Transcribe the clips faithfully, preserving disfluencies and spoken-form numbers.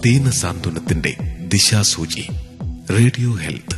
ദീനസാന്ത്വനത്തിന്റെ ദിശാസൂചി. Radio health.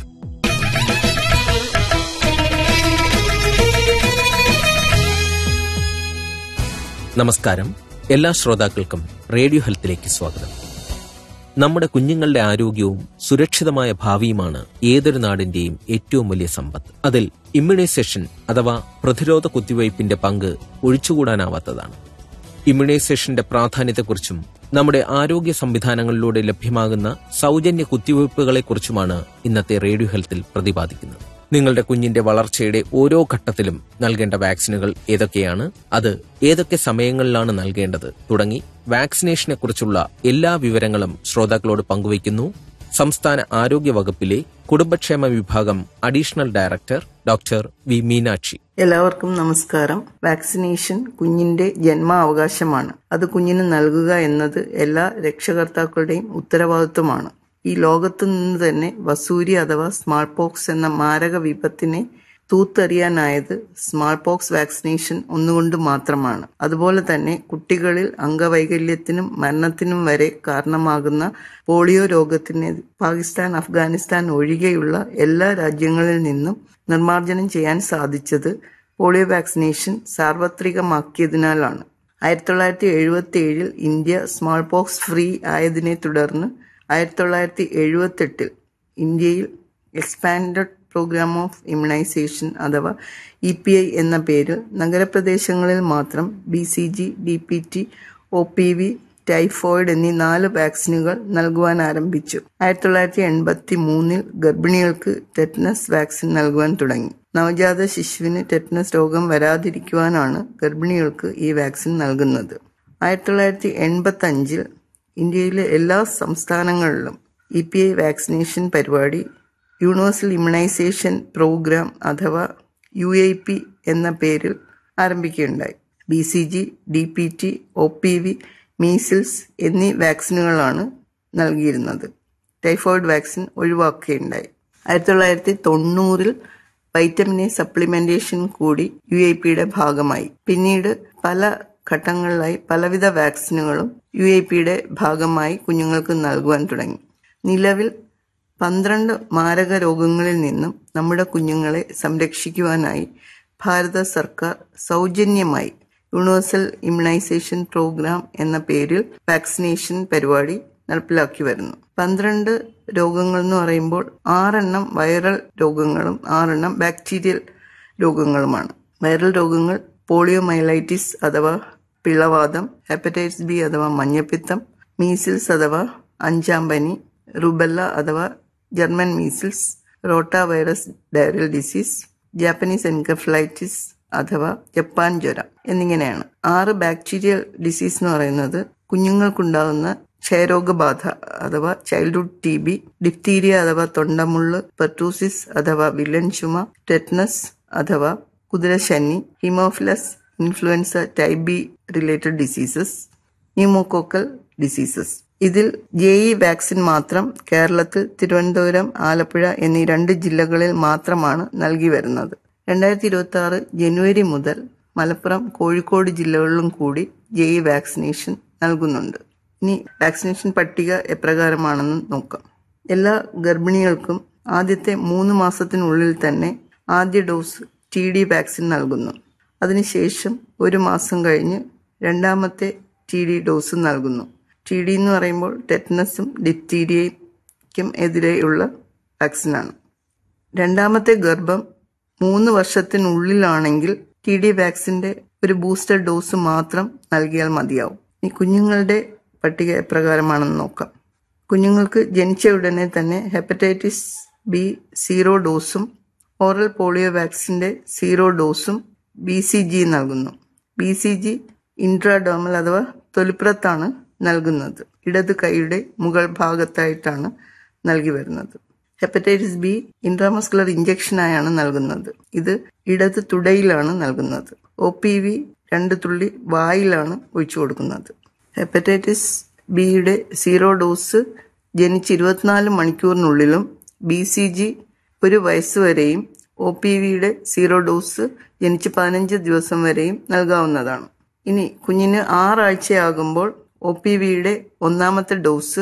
നമസ്കാരം. എല്ലാ ശ്രോതാക്കൾക്കും റേഡിയോ ഹെൽത്തിലേക്ക് സ്വാഗതം. നമ്മുടെ കുഞ്ഞുങ്ങളുടെ ആരോഗ്യവും സുരക്ഷിതമായ ഭാവിയുമാണ് ഏതൊരു നാടിന്റെയും ഏറ്റവും വലിയ സമ്പത്ത്. അതിൽ ഇമ്മ്യൂണൈസേഷൻ അഥവാ പ്രതിരോധ കുത്തിവയ്പ്പിന്റെ പങ്ക് ഒഴിച്ചുകൂടാനാവാത്തതാണ്. ഇമ്മ്യൂണൈസേഷന്റെ പ്രാധാന്യത്തെക്കുറിച്ചും നമ്മുടെ ആരോഗ്യ സംവിധാനങ്ങളിലൂടെ ലഭ്യമാകുന്ന സൗജന്യ കുത്തിവയ്പ്പുകളെക്കുറിച്ചുമാണ് ഇന്നത്തെ റേഡിയോ ഹെൽത്തിൽ പ്രതിപാദിക്കുന്നത്. നിങ്ങളുടെ കുഞ്ഞിന്റെ വളർച്ചയുടെ ഓരോ ഘട്ടത്തിലും നൽകേണ്ട വാക്സിനുകൾ ഏതൊക്കെയാണ്, അത് ഏതൊക്കെ സമയങ്ങളിലാണ് നൽകേണ്ടത് തുടങ്ങി വാക്സിനേഷനെ കുറിച്ചുള്ള എല്ലാ വിവരങ്ങളും ശ്രോതാക്കളോട് പങ്കുവയ്ക്കുന്നു സംസ്ഥാന ആരോഗ്യ വകുപ്പിലെ കുടുംബക്ഷേമ വിഭാഗം additional director doctor V Meenakshi. എല്ലാവർക്കും നമസ്കാരം. വാക്സിനേഷൻ കുഞ്ഞിന്റെ ജന്മാവകാശമാണ്. അത് കുഞ്ഞിന് നൽകുക എന്നത് എല്ലാ രക്ഷകർത്താക്കളുടെയും ഉത്തരവാദിത്വമാണ്. ഈ ലോകത്തു നിന്ന് തന്നെ വസൂരി അഥവാ സ്മാൾ പോക്സ് എന്ന മാരക വിപത്തിനെ തൂത്തെറിയാനായത് സ്മാൾ പോക്സ് വാക്സിനേഷൻ ഒന്നുകൊണ്ട് മാത്രമാണ്. അതുപോലെ തന്നെ കുട്ടികളിൽ അംഗവൈകല്യത്തിനും മരണത്തിനും വരെ കാരണമാകുന്ന പോളിയോ രോഗത്തിന് പാകിസ്ഥാൻ, അഫ്ഗാനിസ്ഥാൻ ഒഴികെയുള്ള എല്ലാ രാജ്യങ്ങളിൽ നിന്നും നിർമ്മാർജ്ജനം ചെയ്യാൻ സാധിച്ചത് പോളിയോ വാക്സിനേഷൻ സാർവത്രികമാക്കിയതിനാലാണ്. ആയിരത്തി തൊള്ളായിരത്തി എഴുപത്തി ഏഴിൽ ഇന്ത്യ സ്മാൾ പോക്സ് ഫ്രീ ആയതിനെ തുടർന്ന് ആയിരത്തി തൊള്ളായിരത്തി എഴുപത്തി എട്ടിൽ ഇന്ത്യയിൽ എക്സ്പാൻഡഡ് പ്രോഗ്രാം ഓഫ് ഇമ്മ്യൂണൈസേഷൻ അഥവാ ഇ പി ഐ എന്ന പേരിൽ നഗരപ്രദേശങ്ങളിൽ മാത്രം B C G, D P T, O P V, typhoid എന്നീ നാല് വാക്സിനുകൾ നൽകുവാൻ ആരംഭിച്ചു. ആയിരത്തി തൊള്ളായിരത്തി എൺപത്തി മൂന്നിൽ ഗർഭിണികൾക്ക് ടെറ്റനസ് വാക്സിൻ നൽകുവാൻ തുടങ്ങി. നവജാത ശിശുവിന് ടെറ്റനസ് രോഗം വരാതിരിക്കുവാനാണ് ഗർഭിണികൾക്ക് ഈ വാക്സിൻ നൽകുന്നത്. ആയിരത്തി തൊള്ളായിരത്തി എൺപത്തി അഞ്ചിൽ ഇന്ത്യയിലെ എല്ലാ സംസ്ഥാനങ്ങളിലും ഇ പി ഐ വാക്സിനേഷൻ പരിപാടി യൂണിവേഴ്സൽ ഇമ്മ്യൂണൈസേഷൻ പ്രോഗ്രാം അഥവാ യു ഐ പി എന്ന പേരിൽ ആരംഭിക്കുകയുണ്ടായി. B C G, D P T, O P V, measles എന്നീ വാക്സിനുകളാണ് നൽകിയിരുന്നത്. Typhoid vaccine ഒഴിവാക്കുകയുണ്ടായി. ആയിരത്തി തൊള്ളായിരത്തി തൊണ്ണൂറിൽ വൈറ്റമിൻ എ സപ്ലിമെന്റേഷൻ കൂടി യു ഐ പിയുടെ ഭാഗമായി. പിന്നീട് പല ഘട്ടങ്ങളിലായി പലവിധ വാക്സിനുകളും യു ഐ പിയുടെ ഭാഗമായി കുഞ്ഞുങ്ങൾക്ക് നൽകുവാൻ തുടങ്ങി. നിലവിൽ പന്ത്രണ്ട് മാരക രോഗങ്ങളിൽ നിന്നും നമ്മുടെ കുഞ്ഞുങ്ങളെ സംരക്ഷിക്കുവാനായി ഭാരത സർക്കാർ സൗജന്യമായി യൂണിവേഴ്സൽ ഇമ്മ്യൂണൈസേഷൻ പ്രോഗ്രാം എന്ന പേരിൽ വാക്സിനേഷൻ പരിപാടി നടപ്പിലാക്കി വരുന്നു. പന്ത്രണ്ട് രോഗങ്ങൾ എന്ന് പറയുമ്പോൾ ആറെണ്ണം വൈറൽ രോഗങ്ങളും ആറെണ്ണം ബാക്ടീരിയൽ രോഗങ്ങളുമാണ്. വൈറൽ രോഗങ്ങൾ പോളിയോമൈലൈറ്റിസ് അഥവാ പിളവാതം, ഹെപ്പറ്റൈറ്റിസ് ബി അഥവാ മഞ്ഞപ്പിത്തം, മീസിൽസ് അഥവാ അഞ്ചാം പനി, റുബെല്ല അഥവാ German measles, rota virus diarrhoeal disease, Japanese encephalitis അഥവാ ജപ്പാൻ ജ്വരം എന്നിങ്ങനെയാണ്. ആറ് ബാക്ടീരിയൽ ഡിസീസ് എന്ന് പറയുന്നത് കുഞ്ഞുങ്ങൾക്കുണ്ടാകുന്ന ക്ഷയരോഗബാധ അഥവാ ചൈൽഡ്ഹുഡ് ടി ബി, ഡിഫ്തീരിയ അഥവാ തൊണ്ടമുള്ള്, പെർട്ടൂസിസ് അഥവാ വില്ലൻ ചുമ, ടെറ്റനസ് അഥവാ കുതിരശനി, Haemophilus influenza type be related diseases, pneumococcal diseases. ഇതിൽ ജെ ഇ വാക്സിൻ മാത്രം കേരളത്തിൽ തിരുവനന്തപുരം, ആലപ്പുഴ എന്നീ രണ്ട് ജില്ലകളിൽ മാത്രമാണ് നൽകി വരുന്നത്. രണ്ടായിരത്തി ഇരുപത്തി ആറ് ജനുവരി മുതൽ മലപ്പുറം, കോഴിക്കോട് ജില്ലകളിലും കൂടി ജെ ഇ വാക്സിനേഷൻ നൽകുന്നുണ്ട്. ഇനി വാക്സിനേഷൻ പട്ടിക എപ്രകാരമാണെന്ന് നോക്കാം. എല്ലാ ഗർഭിണികൾക്കും ആദ്യത്തെ മൂന്ന് മാസത്തിനുള്ളിൽ തന്നെ ആദ്യ ഡോസ് ടി ഡി വാക്സിൻ നൽകുന്നു. അതിനുശേഷം ഒരു മാസം കഴിഞ്ഞ് രണ്ടാമത്തെ ടി ഡി ഡോസ് നൽകുന്നു. ടി ഡി എന്ന് പറയുമ്പോൾ ടെറ്റനസും ഡിഫ്തീരിയയ്ക്കും എതിരെയുള്ള വാക്സിനാണ്. രണ്ടാമത്തെ ഗർഭം മൂന്ന് വർഷത്തിനുള്ളിലാണെങ്കിൽ ടി ഡി വാക്സിന്റെ ഒരു ബൂസ്റ്റർ ഡോസ് മാത്രം നൽകിയാൽ മതിയാവും. ഈ കുഞ്ഞുങ്ങളുടെ പട്ടിക എപ്രകാരമാണെന്ന് നോക്കാം. കുഞ്ഞുങ്ങൾക്ക് ജനിച്ച ഉടനെ തന്നെ hepatitis B zero ഡോസും oral polio വാക്സിന്റെ സീറോ ഡോസും ബി സി ജി നൽകുന്നു. ബി സി ജി ഇൻട്രാഡോമൽ അഥവാ തൊലിപ്പുറത്താണ് നൽകുന്നത്. ഇടത് കൈയുടെ മുകൾ ഭാഗത്തായിട്ടാണ് നൽകി വരുന്നത്. ഹെപ്പറ്റൈറ്റിസ് ബി ഇൻട്രാമസ്കുലർ ഇഞ്ചക്ഷനായാണ് നൽകുന്നത്. ഇത് ഇടത് തുടയിലാണ് നൽകുന്നത്. ഒ പി വി രണ്ട് തുള്ളി വായിലാണ് ഒഴിച്ചു കൊടുക്കുന്നത്. ഹെപ്പറ്റൈറ്റിസ് ബിയുടെ സീറോ ഡോസ് ജനിച്ച് ഇരുപത്തിനാല് മണിക്കൂറിനുള്ളിലും ബി സി ജി ഒരു വയസ്സ് വരെയും ഒ പി വിയുടെ സീറോ ഡോസ് ജനിച്ച് പതിനഞ്ച് ദിവസം വരെയും നൽകാവുന്നതാണ്. ഇനി കുഞ്ഞിന് ആറാഴ്ചയാകുമ്പോൾ ഒ പി വിയുടെ ഒന്നാമത്തെ ഡോസ്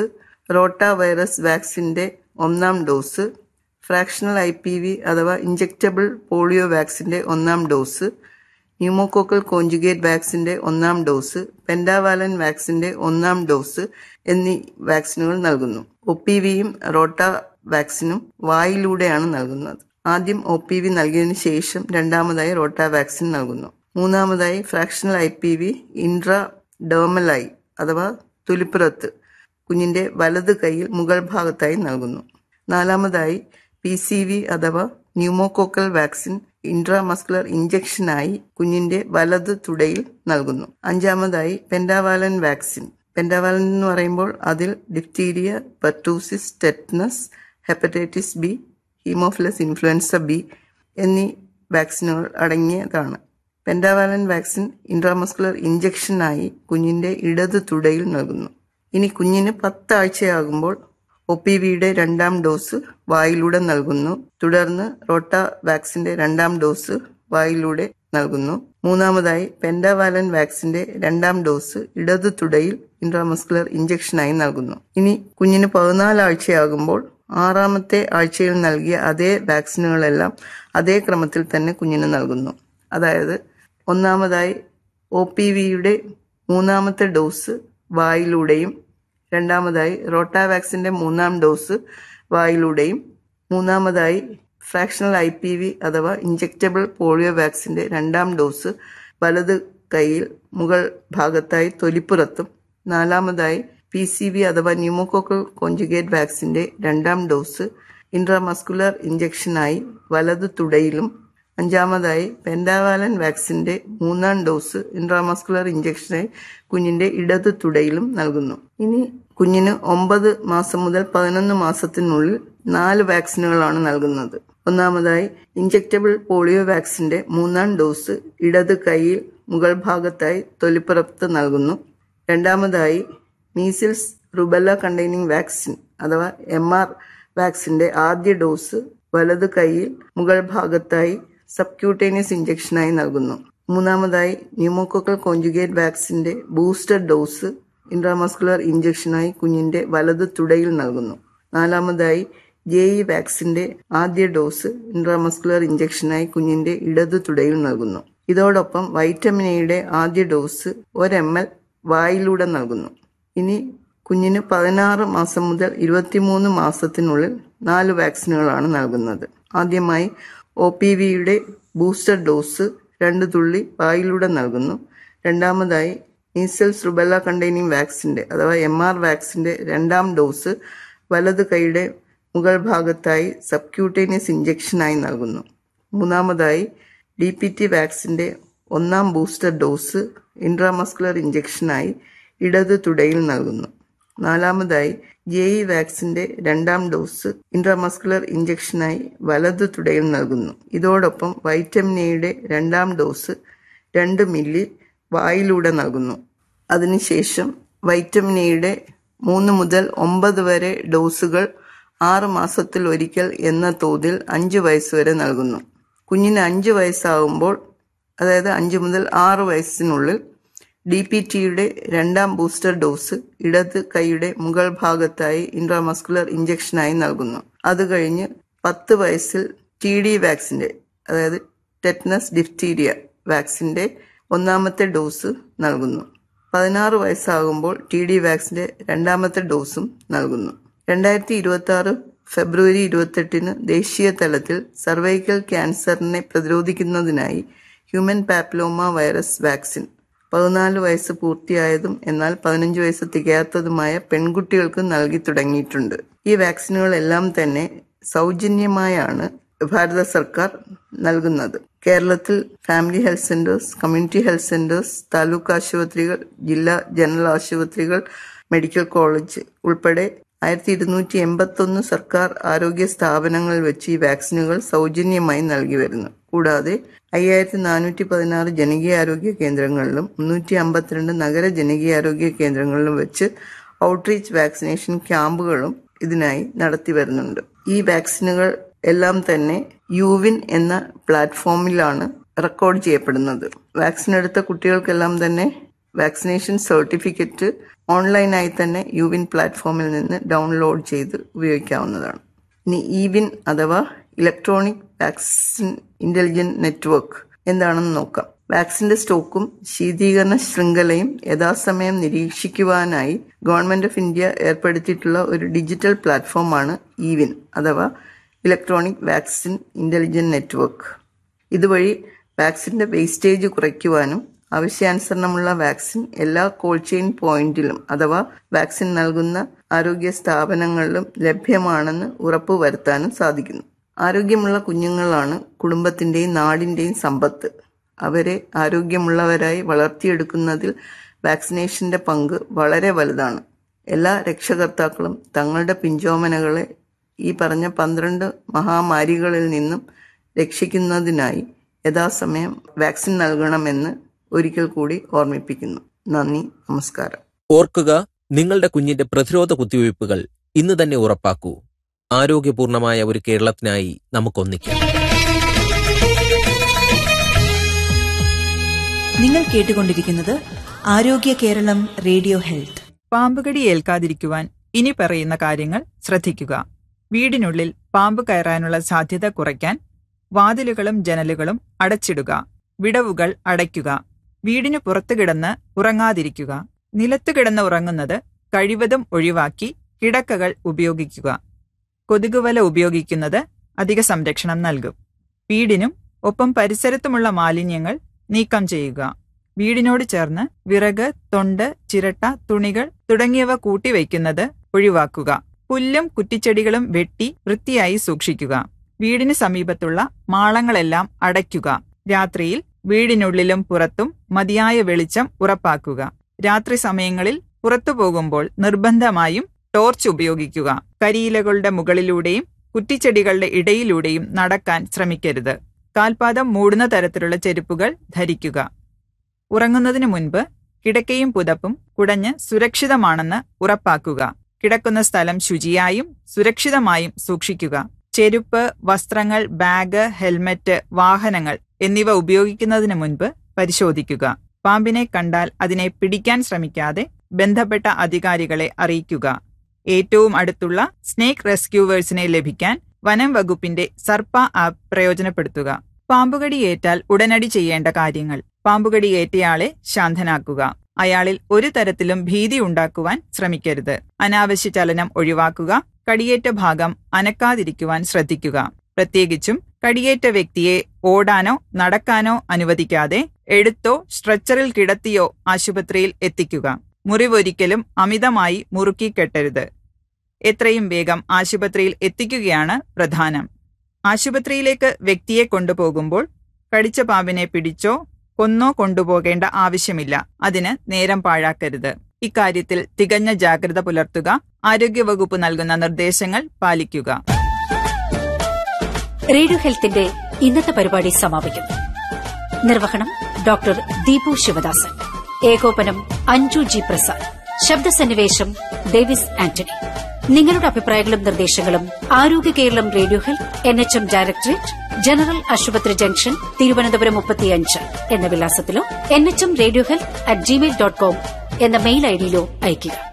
റോട്ട വൈറസ് വാക്സിൻ്റെ ഒന്നാം dose, fractional I P V അഥവാ ഇഞ്ചക്റ്റബിൾ പോളിയോ വാക്സിൻ്റെ ഒന്നാം ഡോസ്, ന്യൂമോകോക്കൽ കോഞ്ചുഗേറ്റ് വാക്സിൻ്റെ ഒന്നാം ഡോസ്, പെൻഡാവാലൻ വാക്സിൻ്റെ ഒന്നാം ഡോസ് എന്നീ വാക്സിനുകൾ നൽകുന്നു. ഒ പി വിയും റോട്ട വാക്സിനും വായിലൂടെയാണ് നൽകുന്നത്. ആദ്യം ഒ പി വി നൽകിയതിനു ശേഷം രണ്ടാമതായി റോട്ട വാക്സിൻ നൽകുന്നു. മൂന്നാമതായി fractional I P V intra ഡേർമലായി അഥവാ തൊലിപ്പുറത്ത് കുഞ്ഞിന്റെ വലത് കൈയിൽ മുകൾ ഭാഗത്തായി നൽകുന്നു. നാലാമതായി പി സി വി അഥവാ ന്യൂമോകോക്കൽ വാക്സിൻ ഇൻട്രാമസ്കുലർ ഇഞ്ചക്ഷനായി കുഞ്ഞിന്റെ വലത് തുടയിൽ നൽകുന്നു. അഞ്ചാമതായി പെൻഡാവാലൻ വാക്സിൻ. പെൻഡാവാലൻ എന്ന് പറയുമ്പോൾ അതിൽ diphtheria, pertussis, tetanus, hepatitis B, Haemophilus influenza B എന്നീ വാക്സിനുകൾ അടങ്ങിയതാണ്. പെൻഡാവാലൻ വാക്സിൻ ഇൻട്രാമസ്കുലർ ഇഞ്ചക്ഷനായി കുഞ്ഞിന്റെ ഇടത് തുടയിൽ നൽകുന്നു. ഇനി കുഞ്ഞിന് പത്താഴ്ചയാകുമ്പോൾ ഒ പി വിയുടെ രണ്ടാം ഡോസ് വായിലൂടെ നൽകുന്നു. തുടർന്ന് റോട്ട വാക്സിന്റെ രണ്ടാം ഡോസ് വായിലൂടെ നൽകുന്നു. മൂന്നാമതായി പെൻഡാവാലൻ വാക്സിന്റെ രണ്ടാം ഡോസ് ഇടത് തുടയിൽ ഇൻട്രാമസ്കുലർ ഇഞ്ചക്ഷനായി നൽകുന്നു. ഇനി കുഞ്ഞിന് പതിനാലാഴ്ചയാകുമ്പോൾ ആറാമത്തെ ആഴ്ചയിൽ നൽകിയ അതേ വാക്സിനുകളെല്ലാം അതേ ക്രമത്തിൽ തന്നെ കുഞ്ഞിന് നൽകുന്നു. അതായത് ഒന്നാമതായി ഒ പി വിയുടെ മൂന്നാമത്തെ ഡോസ് വായിലൂടെയും, രണ്ടാമതായി റോട്ട വാക്സിന്റെ മൂന്നാം ഡോസ് വായിലൂടെയും, മൂന്നാമതായി ഫ്രാക്ഷണൽ ഐ പി വി അഥവാ ഇഞ്ചക്റ്റബിൾ പോളിയോ വാക്സിന്റെ രണ്ടാം ഡോസ് വലത് കൈയിൽ മുകൾ ഭാഗത്തായി തൊലിപ്പുറത്തും, നാലാമതായി പി സി വി അഥവാ ന്യൂമോകോക്കൽ കോഞ്ചുഗേറ്റ് വാക്സിന്റെ രണ്ടാം ഡോസ് ഇൻട്രാമസ്കുലർ ഇഞ്ചക്ഷനായി വലത് തുടയിലും, അഞ്ചാമതായി പെൻഡാവാലൻ വാക്സിന്റെ മൂന്നാം ഡോസ് ഇൻട്രാമസ്കുലർ ഇഞ്ചക്ഷനായി കുഞ്ഞിന്റെ ഇടത് തുടയിലും നൽകുന്നു. ഇനി കുഞ്ഞിന് ഒമ്പത് മാസം മുതൽ പതിനൊന്ന് മാസത്തിനുള്ളിൽ നാല് വാക്സിനുകളാണ് നൽകുന്നത്. ഒന്നാമതായി ഇഞ്ചക്റ്റബിൾ പോളിയോ വാക്സിന്റെ മൂന്നാം ഡോസ് ഇടത് കൈയിൽ മുകൾ ഭാഗത്തായി തൊലിപ്പുറത്ത് നൽകുന്നു. രണ്ടാമതായി മീസിൽസ് റുബെല്ല കണ്ടെയ്നിങ് വാക്സിൻ അഥവാ എം ആർ വാക്സിന്റെ ആദ്യ ഡോസ് വലത് കൈയിൽ മുകൾ ഭാഗത്തായി സബ്ക്യൂട്ടേനിയസ് ഇഞ്ചക്ഷനായി നൽകുന്നു. മൂന്നാമതായി ന്യൂമോകോക്കൽ കോഞ്ചുഗേറ്റ് വാക്സിന്റെ ബൂസ്റ്റർ ഡോസ് ഇൻട്രാമസ്കുലർ ഇഞ്ചക്ഷനായി കുഞ്ഞിന്റെ വലത് തുടയിൽ നൽകുന്നു. നാലാമതായി ജെ ഇ വാക്സിന്റെ ആദ്യ ഡോസ് ഇൻട്രാമസ്കുലർ ഇഞ്ചക്ഷനായി കുഞ്ഞിന്റെ ഇടത് തുടയിൽ നൽകുന്നു. ഇതോടൊപ്പം വൈറ്റമിൻ എയുടെ ആദ്യ ഡോസ് ഒരു എം എൽ വായിലൂടെ നൽകുന്നു. ഇനി കുഞ്ഞിന് പതിനാറ് മാസം മുതൽ ഇരുപത്തിമൂന്ന് മാസത്തിനുള്ളിൽ നാല് വാക്സിനുകളാണ് നൽകുന്നത്. ആദ്യമായി ഒ പി വിയുടെ ബൂസ്റ്റർ ഡോസ് രണ്ട് തുള്ളി വായിലൂടെ നൽകുന്നു. രണ്ടാമതായി മീസൽസ് റുബെല്ല കണ്ടെയ്നിങ് വാക്സിന്റെ അഥവാ എം ആർ വാക്സിന്റെ രണ്ടാം ഡോസ് വലത് കൈയുടെ മുകൾ ഭാഗത്തായി സബ്ക്യൂട്ടേനിയസ് ഇഞ്ചക്ഷനായി നൽകുന്നു. മൂന്നാമതായി ഡി പി ടി വാക്സിന്റെ ഒന്നാം ബൂസ്റ്റർ ഡോസ് ഇൻട്രാമസ്കുലർ ഇഞ്ചക്ഷനായി ഇടത് തുടയിൽ നൽകുന്നു. നാലാമതായി ജെ ഇ വാക്സിന്റെ രണ്ടാം ഡോസ് ഇൻട്രാമസ്കുലർ ഇഞ്ചക്ഷനായി വലത് തുടയിൽ നൽകുന്നു. ഇതോടൊപ്പം വൈറ്റമിൻ എയുടെ രണ്ടാം ഡോസ് രണ്ട് മില്ലി വായിലൂടെ നൽകുന്നു. അതിനുശേഷം വൈറ്റമിൻ എയുടെ മൂന്ന് മുതൽ ഒമ്പത് വരെ ഡോസുകൾ ആറ് മാസത്തിൽ ഒരിക്കൽ എന്ന തോതിൽ അഞ്ച് വയസ്സ് വരെ നൽകുന്നു. കുഞ്ഞിന് അഞ്ച് വയസ്സാകുമ്പോൾ, അതായത് അഞ്ച് മുതൽ ആറ് വയസ്സിനുള്ളിൽ ഡി പി ടിയുടെ രണ്ടാം ബൂസ്റ്റർ ഡോസ് ഇടത് കൈയുടെ മുകൾ ഭാഗത്തായി ഇൻട്രാമസ്കുലർ ഇഞ്ചക്ഷനായി നൽകുന്നു. അത് കഴിഞ്ഞ് പത്ത് വയസ്സിൽ ടി ഡി വാക്സിന്റെ അതായത് ടെറ്റനസ് ഡിഫ്തീരിയ വാക്സിന്റെ ഒന്നാമത്തെ ഡോസ് നൽകുന്നു. പതിനാറ് വയസ്സാകുമ്പോൾ ടി ഡി വാക്സിന്റെ രണ്ടാമത്തെ ഡോസും നൽകുന്നു. രണ്ടായിരത്തി ഇരുപത്തി ആറ് ഫെബ്രുവരി ഇരുപത്തെട്ടിന് ദേശീയ തലത്തിൽ സർവൈക്കൽ ക്യാൻസറിനെ പ്രതിരോധിക്കുന്നതിനായി ഹ്യൂമൻ പാപ്പിലോമ വൈറസ് വാക്സിൻ പതിനാല് വയസ്സ് പൂർത്തിയായതും എന്നാൽ പതിനഞ്ച് വയസ്സ് തികയാത്തതുമായ പെൺകുട്ടികൾക്ക് നൽകി തുടങ്ങിയിട്ടുണ്ട്. ഈ വാക്സിനുകളെല്ലാം തന്നെ സൗജന്യമായാണ് ഭാരത സർക്കാർ നൽകുന്നത്. കേരളത്തിൽ family health centres, community health centres, taluk ആശുപത്രികൾ, ജില്ലാ ജനറൽ ആശുപത്രികൾ, മെഡിക്കൽ കോളേജ് ഉൾപ്പെടെ ആയിരത്തി ഇരുന്നൂറ്റി എൺപത്തി ഒന്ന് സർക്കാർ ആരോഗ്യ സ്ഥാപനങ്ങളിൽ വെച്ച് ഈ വാക്സിനുകൾ സൗജന്യമായി നൽകി വരുന്നു. കൂടാതെ അയ്യായിരത്തി നാനൂറ്റി പതിനാറ് ജനകീയാരോഗ്യ കേന്ദ്രങ്ങളിലും മുന്നൂറ്റി അമ്പത്തിരണ്ട് നഗര ജനകീയാരോഗ്യ കേന്ദ്രങ്ങളിലും വെച്ച് ഔട്ട്റീച്ച് വാക്സിനേഷൻ ക്യാമ്പുകളും ഇതിനായി നടത്തി വരുന്നുണ്ട്. ഈ വാക്സിനുകൾ എല്ലാം തന്നെ യുവിൻ എന്ന പ്ലാറ്റ്ഫോമിലാണ് റെക്കോർഡ് ചെയ്യപ്പെടുന്നത്. വാക്സിൻ എടുത്ത കുട്ടികൾക്കെല്ലാം തന്നെ വാക്സിനേഷൻ സർട്ടിഫിക്കറ്റ് ഓൺലൈനായി തന്നെ യുവിൻ പ്ലാറ്റ്ഫോമിൽ നിന്ന് ഡൗൺലോഡ് ചെയ്ത് ഉപയോഗിക്കാവുന്നതാണ്. ഇനി ഇവിൻ അഥവാ ഇലക്ട്രോണിക് വാക്സിൻ ഇന്റലിജന്റ് നെറ്റ്വർക്ക് എന്താണെന്ന് നോക്കാം. വാക്സിന്റെ സ്റ്റോക്കും ശീതീകരണ ശൃംഖലയും യഥാസമയം നിരീക്ഷിക്കുവാനായി ഗവൺമെന്റ് ഓഫ് ഇന്ത്യ ഏർപ്പെടുത്തിയിട്ടുള്ള ഒരു ഡിജിറ്റൽ പ്ലാറ്റ്ഫോമാണ് ഇവിൻ അഥവാ ഇലക്ട്രോണിക് വാക്സിൻ ഇന്റലിജന്റ് നെറ്റ്വർക്ക്. ഇതുവഴി വാക്സിന്റെ വേസ്റ്റേജ് കുറയ്ക്കുവാനും ആവശ്യാനുസരണമുള്ള വാക്സിൻ എല്ലാ കോൾഡ് ചെയിൻ പോയിന്റിലും അഥവാ വാക്സിൻ നൽകുന്ന ആരോഗ്യ സ്ഥാപനങ്ങളിലും ലഭ്യമാണെന്ന് ഉറപ്പുവരുത്താനും സാധിക്കുന്നു. ആരോഗ്യമുള്ള കുഞ്ഞുങ്ങളാണ് കുടുംബത്തിന്റെയും നാടിന്റെയും സമ്പത്ത്. അവരെ ആരോഗ്യമുള്ളവരായി വളർത്തിയെടുക്കുന്നതിൽ വാക്സിനേഷന്റെ പങ്ക് വളരെ വലുതാണ്. എല്ലാ രക്ഷകർത്താക്കളും തങ്ങളുടെ പിഞ്ചോമനകളെ ഈ പറഞ്ഞ പന്ത്രണ്ട് മഹാമാരികളിൽ നിന്നും രക്ഷിക്കുന്നതിനായി യഥാസമയം വാക്സിൻ നൽകണമെന്ന് ഒരിക്കൽ കൂടി ഓർമ്മിപ്പിക്കുന്നു. നന്ദി, നമസ്കാരം. ഓർക്കുക, നിങ്ങളുടെ കുഞ്ഞിന്റെ പ്രതിരോധ കുത്തിവയ്പ്പുകൾ ഇന്ന് തന്നെ ഉറപ്പാക്കൂ. ആരോഗ്യപൂർണമായ ഒരു കേരളത്തിനായി നമുക്കൊന്നിക്കാം. നിങ്ങൾ കേട്ടുകൊണ്ടിരിക്കുന്നത് ആരോഗ്യ കേരളം റേഡിയോ ഹെൽത്ത്. പാമ്പുകടി ഏൽക്കാതിരിക്കുവാൻ ഇനി പറയുന്ന കാര്യങ്ങൾ ശ്രദ്ധിക്കുക. വീടിനുള്ളിൽ പാമ്പ് കയറാനുള്ള സാധ്യത കുറയ്ക്കാൻ വാതിലുകളും ജനലുകളും അടച്ചിടുക. വിടവുകൾ അടയ്ക്കുക. വീടിനു പുറത്തു കിടന്ന് ഉറങ്ങാതിരിക്കുക. നിലത്തു കിടന്ന് ഉറങ്ങുന്നത് കഴിവതും ഒഴിവാക്കി കിടക്കകൾ ഉപയോഗിക്കുക. കൊതുകുവല ഉപയോഗിക്കുന്നത് അധിക സംരക്ഷണം നൽകും. വീടിനും ഒപ്പം പരിസരത്തുമുള്ള മാലിന്യങ്ങൾ നീക്കം ചെയ്യുക. വീടിനോട് ചേർന്ന് വിറക്, തൊണ്ട്, ചിരട്ട, തുണികൾ തുടങ്ങിയവ കൂട്ടിവയ്ക്കുന്നത് ഒഴിവാക്കുക. പുല്ലും കുറ്റിച്ചെടികളും വെട്ടി വൃത്തിയായി സൂക്ഷിക്കുക. വീടിന് സമീപത്തുള്ള മാളങ്ങളെല്ലാം അടയ്ക്കുക. രാത്രിയിൽ വീടിനുള്ളിലും പുറത്തും മതിയായ വെളിച്ചം ഉറപ്പാക്കുക. രാത്രി സമയങ്ങളിൽ പുറത്തു പോകുമ്പോൾ നിർബന്ധമായും ടോർച്ച് ഉപയോഗിക്കുക. കരിയിലകളുടെ മുകളിലൂടെയും കുറ്റിച്ചെടികളുടെ ഇടയിലൂടെയും നടക്കാൻ ശ്രമിക്കരുത്. കാൽപാദം മൂടുന്ന തരത്തിലുള്ള ചെരുപ്പുകൾ ധരിക്കുക. ഉറങ്ങുന്നതിനു മുൻപ് കിടക്കയും പുതപ്പും കുടഞ്ഞ് സുരക്ഷിതമാണെന്ന് ഉറപ്പാക്കുക. കിടക്കുന്ന സ്ഥലം ശുചിയായും സുരക്ഷിതമായും സൂക്ഷിക്കുക. ചെരുപ്പ്, വസ്ത്രങ്ങൾ, ബാഗ്, ഹെൽമറ്റ്, വാഹനങ്ങൾ എന്നിവ ഉപയോഗിക്കുന്നതിന് മുൻപ് പരിശോധിക്കുക. പാമ്പിനെ കണ്ടാൽ അതിനെ പിടിക്കാൻ ശ്രമിക്കാതെ ബന്ധപ്പെട്ട അധികാരികളെ അറിയിക്കുക. ഏറ്റവും അടുത്തുള്ള സ്നേക്ക് റെസ്ക്യൂവേഴ്സിനെ ലഭിക്കാൻ വനം വകുപ്പിന്റെ സർപ്പ ആപ്പ് പ്രയോജനപ്പെടുത്തുക. പാമ്പുകടിയേറ്റാൽ ഉടനടി ചെയ്യേണ്ട കാര്യങ്ങൾ: പാമ്പുകടിയേറ്റയാളെ ശാന്തനാക്കുക. അയാളിൽ ഒരു തരത്തിലും ഭീതി ഉണ്ടാക്കുവാൻ ശ്രമിക്കരുത്. അനാവശ്യ ചലനം ഒഴിവാക്കുക. കടിയേറ്റ ഭാഗം അനക്കാതിരിക്കുവാൻ ശ്രദ്ധിക്കുക. പ്രത്യേകിച്ചും കടിയേറ്റ വ്യക്തിയെ ഓടാനോ നടക്കാനോ അനുവദിക്കാതെ എടുത്തോ സ്ട്രെച്ചറിൽ കിടത്തിയോ ആശുപത്രിയിൽ എത്തിക്കുക. മുറിവൊരിക്കലും അമിതമായി മുറുക്കി കെട്ടരുത്. എത്രയും വേഗം ആശുപത്രിയിൽ എത്തിക്കുകയാണ് പ്രധാനം. ആശുപത്രിയിലേക്ക് വ്യക്തിയെ കൊണ്ടുപോകുമ്പോൾ കടിച്ച പാമ്പിനെ പിടിച്ചോ കൊന്നോ കൊണ്ടുപോകേണ്ട ആവശ്യമില്ല. അതിന് നേരം പാഴാക്കരുത്. ഇക്കാര്യത്തിൽ തികഞ്ഞ ജാഗ്രത പുലർത്തുക. ആരോഗ്യവകുപ്പ് നൽകുന്ന നിർദ്ദേശങ്ങൾ പാലിക്കുക. റേഡിയോ ഹെൽത്തിന്റെ ഇന്നത്തെ പരിപാടി സമാപിക്കുന്നു. നിർവഹണം ഡോക്ടർ ദീപു ശിവദാസൻ. ഏകോപനം അഞ്ജു ജി പ്രസാദ്. ശബ്ദസന്നിവേശം ഡേവിസ് ആന്റണി. നിങ്ങളുടെ അഭിപ്രായങ്ങളും നിർദ്ദേശങ്ങളും ആരോഗ്യ Keralam radio health, N H M directorate, general ആശുപത്രി ജംഗ്ഷൻ, തിരുവനന്തപുരം മുപ്പത്തിയഞ്ച് എന്ന വിലാസത്തിലോ N H M radio health at Gmail dot com എന്ന മെയിൽ ഐഡിയിലോ അയയ്ക്കുക.